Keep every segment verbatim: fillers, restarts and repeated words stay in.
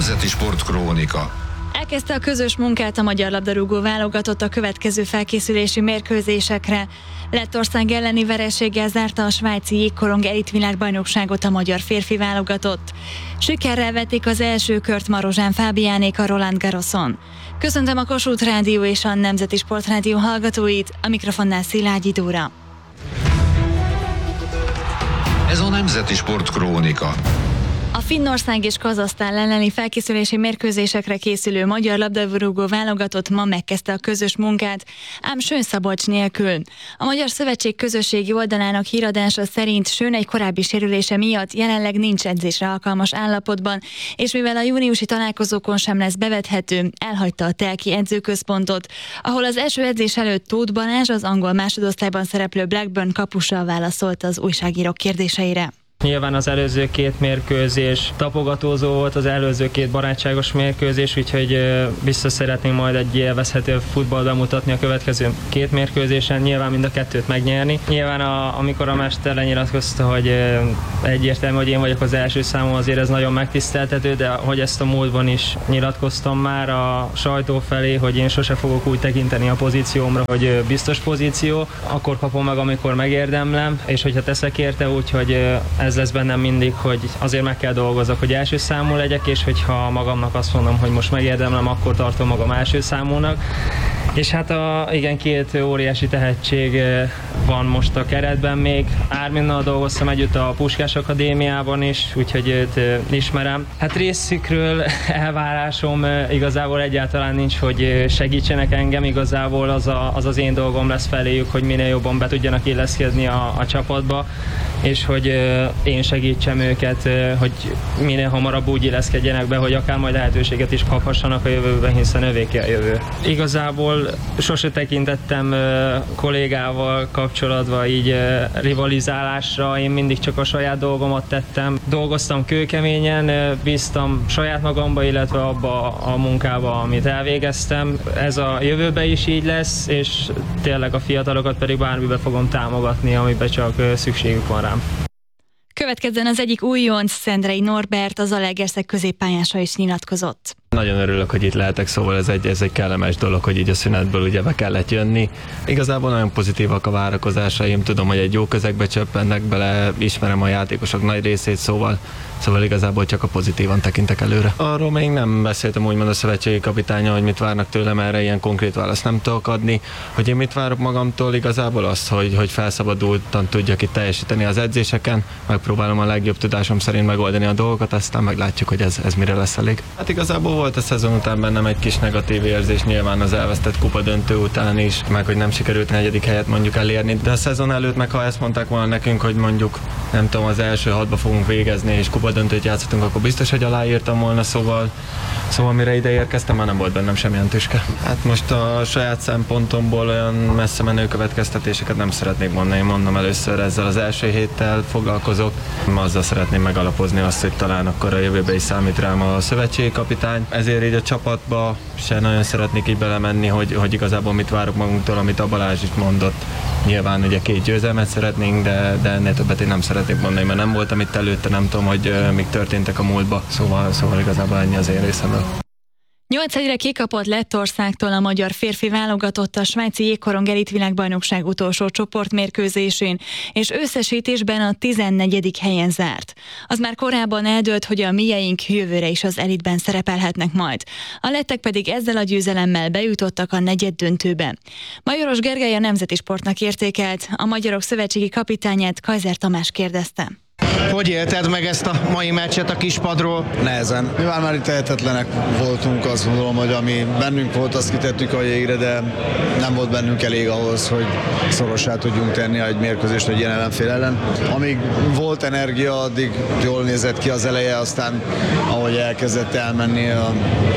Nemzeti Sportkrónika. Elkezdte a közös munkát a magyar labdarúgó válogatott a következő felkészülési mérkőzésekre. Lettország elleni vereséggel zárta a svájci jégkorong elitvilágbajnokságot a magyar férfi válogatott. Sikerrel vették az első kört Marozsán Fábiánék a Roland Garroson. Köszöntöm a Kossuth Rádió és a Nemzeti Sportrádió hallgatóit, a mikrofonnál Szilágyi Dóra. Ez a Nemzeti Sportkrónika. A Finnország és Kazahsztán elleni felkészülési mérkőzésekre készülő magyar labdarúgó válogatott ma megkezdte a közös munkát, ám Schön Szabolcs nélkül. A Magyar Szövetség közösségi oldalának híradása szerint Schön egy korábbi sérülése miatt jelenleg nincs edzésre alkalmas állapotban, és mivel a júniusi találkozókon sem lesz bevethető, elhagyta a Telki edzőközpontot, ahol az első edzés előtt Tóth Balázs, az angol másodosztályban szereplő Blackburn kapusa válaszolt az újságírók kérdéseire. Nyilván az előző két mérkőzés tapogatózó volt, az előző két barátságos mérkőzés, úgyhogy biztos szeretnénk majd egy élvezhető futball bemutatni a következő két mérkőzésen, nyilván mind a kettőt megnyerni. Nyilván a, amikor a mester lenyilatkozta, hogy egyértelmű, hogy én vagyok az első számú, azért ez nagyon megtiszteltető, de hogy ezt a múltban is nyilatkoztam már a sajtó felé, hogy én sose fogok úgy tekinteni a pozíciómra, hogy biztos pozíció, akkor kapom meg, amikor megérdemlem, és hogyha teszek érte, úgyhogy ez lesz bennem mindig, hogy azért meg kell dolgozok, hogy első számú legyek, és hogyha magamnak azt mondom, hogy most megérdemlem, akkor tartom magam első számúnak. És hát a, igen, két óriási tehetség van most a keretben még. Árminnal dolgoztam együtt a Puskás Akadémiában is, úgyhogy őt ismerem. Hát részükről elvárásom igazából egyáltalán nincs, hogy segítsenek engem, igazából az, a, az az én dolgom lesz feléjük, hogy minél jobban be tudjanak illeszkedni a, a csapatba, és hogy én segítsem őket, hogy minél hamarabb úgy illeszkedjenek be, hogy akár majd lehetőséget is kaphassanak a jövőben, hiszen övéké a jövő. Igazából sose tekintettem kollégával kapcsolatban így rivalizálásra, én mindig csak a saját dolgomat tettem. Dolgoztam kőkeményen, bíztam saját magamba, illetve abba a munkába, amit elvégeztem. Ez a jövőben is így lesz, és tényleg a fiatalokat pedig bármibe fogom támogatni, amiben csak szükségük van rám. Következzen az egyik újonc, Szendrei Norbert, az Zalaegerszeg középpályása is nyilatkozott. Nagyon örülök, hogy itt lehetek, szóval ez egy, ez egy kellemes dolog, hogy így a szünetből ugye be kellett jönni. Igazából nagyon pozitívak a várakozásaim, tudom, hogy egy jó közegbe csöppennek bele, ismerem a játékosok nagy részét, szóval, szóval igazából csak a pozitívan tekintek előre. Arról még nem beszéltem úgymond a szövetségi kapitánya, hogy mit várnak tőlem, erre ilyen konkrét választ nem tudok adni. Hogy én mit várok magamtól, igazából azt, hogy, hogy felszabadultan tudjak itt teljesíteni az edzéseken, megpróbálom a legjobb tudásom szerint megoldani a dolgokat, aztán meglátjuk, hogy ez, ez mire lesz elég. Hát igazából volt a szezon után bennem egy kis negatív érzés, nyilván az elvesztett kupa döntő után is, meg hogy nem sikerült negyedik helyet mondjuk elérni, de a szezon előtt meg ha ezt mondták volna nekünk, hogy mondjuk nem tudom, az első hatba fogunk végezni és kupa döntőt játszottunk, akkor biztos, hogy aláírtam volna, szóval, szóval mire ide érkeztem, már nem volt bennem semmilyen tüske. Hát most a saját szempontomból olyan messze menő következtetéseket nem szeretnék mondani, én mondom először ezzel az első héttel foglalkozok, azzal szeretném megalapozni azt, hogy talán akkor a jövőben is számít rám a szövetségi kapitány. Ezért így a csapatba se nagyon szeretnék így belemenni, hogy, hogy igazából mit várok magunktól, amit a Balázs is mondott. Nyilván ugye két győzelmet szeretnénk, de, de ennél többet én nem szeretnék mondani, mert nem voltam itt előtte, nem tudom, hogy uh, mik történtek a múltba, szóval, szóval igazából ennyi az én részemről. nyolc egyre kikapott Lettországtól a magyar férfi válogatott a svájci jégkorong elitvilágbajnokság utolsó csoportmérkőzésén, és összesítésben a tizennegyedik helyen zárt. Az már korábban eldőlt, hogy a mieink jövőre is az elitben szerepelhetnek majd. A lettek pedig ezzel a győzelemmel bejutottak a negyeddöntőbe. Majoros Gergely a Nemzeti Sportnak értékelt, a Magyarok szövetségi kapitányát, Kaiser Tamás kérdezte. Hogy élted meg ezt a mai meccset a kispadról? Nehezen. Mivel már itt tehetetlenek voltunk, azt gondolom, hogy ami bennünk volt, azt kitettük a jégre, de nem volt bennünk elég ahhoz, hogy szorossá tudjunk tenni egy mérkőzést egy ilyen ellenfél ellen. Amíg volt energia, addig jól nézett ki az eleje, aztán ahogy elkezdett elmenni a,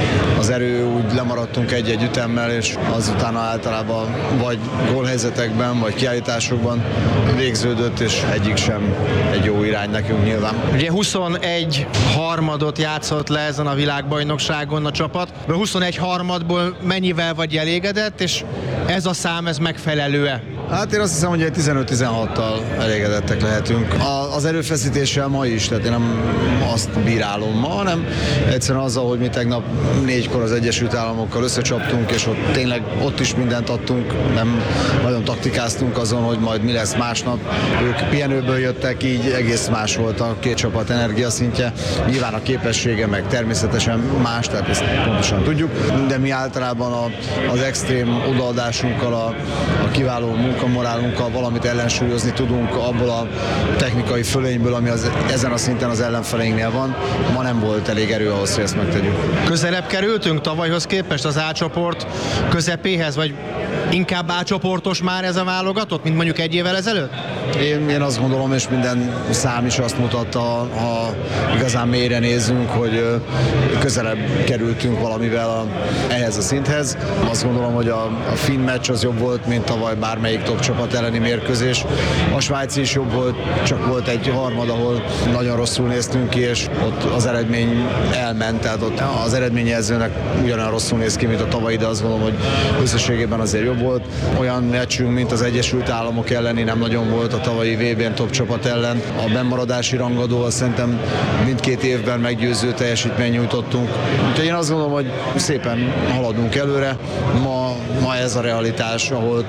az erő, úgy lemaradtunk egy-egy ütemmel, és azután általában vagy gólhelyzetekben, vagy kiállításokban végződött, és egyik sem egy jó irány nekünk nyilván. Ugye huszonegy harmadot játszott le ezen a világbajnokságon a csapat. A huszonegy harmadból mennyivel vagy elégedett, és Ez a szám, ez megfelelő-e? Hát én azt hiszem, hogy egy tizenöt tizenhattal elégedettek lehetünk. A, az erőfeszítéssel ma is, tehát én nem azt bírálom ma, hanem egyszerűen azzal, hogy mi tegnap négykor az Egyesült Államokkal összecsaptunk, és ott tényleg ott is mindent adtunk, nem nagyon taktikáztunk azon, hogy majd mi lesz másnap. Ők pihenőből jöttek, így egész más volt a két csapat energiaszintje. Nyilván a képessége meg természetesen más, tehát ezt pontosan tudjuk, de mi általában a, az extrém odaadásunkkal, a, a kiváló munkamorálunkkal valamit ellensúlyozni tudunk abból a technikai fölényből, ami az, ezen a szinten az ellenfeleinknél van. Ma nem volt elég erő ahhoz, hogy ezt megtegyük. Közelebb kerültünk tavalyhoz képest az A csoport közepéhez, vagy inkább A csoportos már ez a válogatott, mint mondjuk egy évvel ezelőtt? Én, én azt gondolom, és minden szám is azt mutatta, ha igazán mélyre nézzünk, hogy közelebb kerültünk valamivel a, ehhez a szinthez. Azt gondolom, hogy a, a finn meccs az jobb volt, mint tavaly bármelyik top csapat elleni mérkőzés. A svájci is jobb volt, csak volt egy harmad, ahol nagyon rosszul néztünk ki, és ott az eredmény elment, tehát ott az eredményjelzőnek ugyanolyan rosszul néz ki, mint a tavalyi, de azt gondolom, hogy összességében azért jobb volt. Olyan meccsünk, mint az Egyesült Államok elleni nem nagyon volt a tavalyi vé bén top csapat ellen. A bennmaradási rangadó szerintem mindkét évben meggyőző teljesítmény nyújtottunk. Úgyhogy én azt gondolom, hogy szépen haladunk előre. Ma, ma ez a realitás, ahol